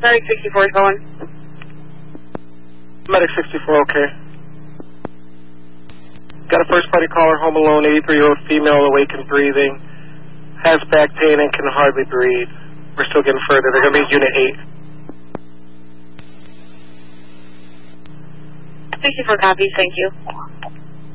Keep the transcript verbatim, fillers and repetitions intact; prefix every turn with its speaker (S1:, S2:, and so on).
S1: Medic sixty-four is going.
S2: Medic sixty-four, okay. Got a first party caller, home alone, eighty-three-year-old female, awake and breathing, has back pain and can hardly breathe. We're still getting further. They're going to be Unit eight.
S1: sixty-four copies, thank you.